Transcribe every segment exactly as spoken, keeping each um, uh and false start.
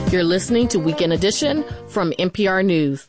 You're listening to Weekend Edition from N P R News.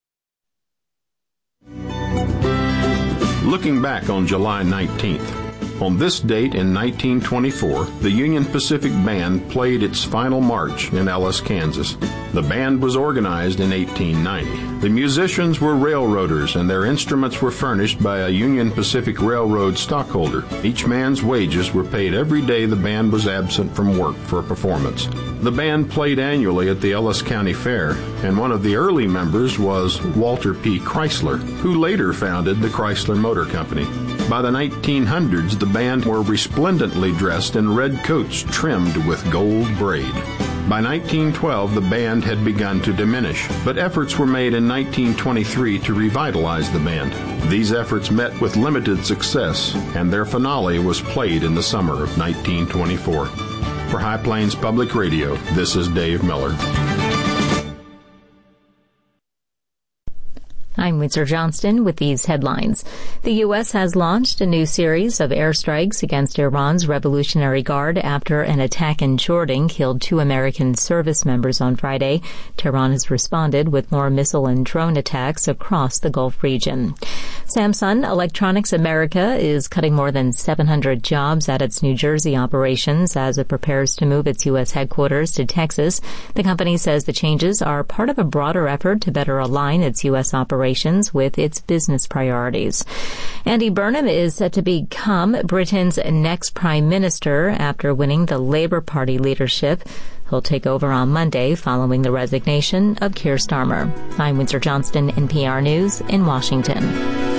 Looking back on July nineteenth. On this date in nineteen twenty-four, the Union Pacific Band played its final march in Ellis, Kansas. The band was organized in eighteen ninety. The musicians were railroaders, and their instruments were furnished by a Union Pacific Railroad stockholder. Each man's wages were paid every day the band was absent from work for a performance. The band played annually at the Ellis County Fair, and one of the early members was Walter P. Chrysler, who later founded the Chrysler Motor Company. By the nineteen hundreds, the band were resplendently dressed in red coats trimmed with gold braid. By nineteen twelve, the band had begun to diminish, but efforts were made in nineteen twenty-three to revitalize the band. These efforts met with limited success, and their finale was played in the summer of nineteen twenty-four. For High Plains Public Radio, this is Dave Miller. I'm Windsor Johnston with these headlines. The U S has launched a new series of airstrikes against Iran's Revolutionary Guard after an attack in Jordan killed two American service members on Friday. Tehran has responded with more missile and drone attacks across the Gulf region. Samsung Electronics America is cutting more than seven hundred jobs at its New Jersey operations as it prepares to move its U S headquarters to Texas. The company says the changes are part of a broader effort to better align its U S operations with its business priorities. Andy Burnham is set to become Britain's next Prime Minister after winning the Labour Party leadership. He'll take over on Monday following the resignation of Keir Starmer. I'm Windsor Johnston, N P R News in Washington.